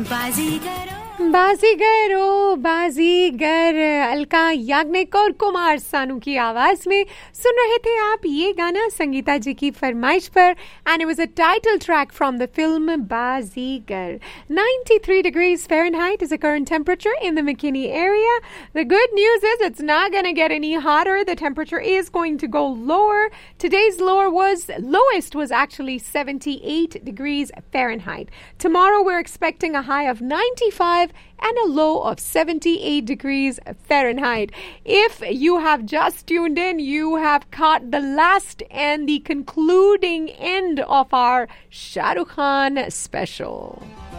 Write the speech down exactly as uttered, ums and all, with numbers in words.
बाजीगर बाजीगर ओ बाजीगर अलका याग्निक और कुमार सानू की आवाज में सुन रहे थे आप ये गाना संगीता जी की फरमाइश पर and it was a title track from the film Baazigar. ninety-three degrees Fahrenheit is the current temperature in the McKinney area. The good news is it's not going to get any hotter. The temperature is going to go lower. Today's lower was lowest was actually seventy-eight degrees Fahrenheit. Tomorrow we're expecting a high of ninety-five and a low of seventy-eight degrees Fahrenheit. If you have just tuned in, you have caught the last and the concluding end of our Shah Rukh Khan special.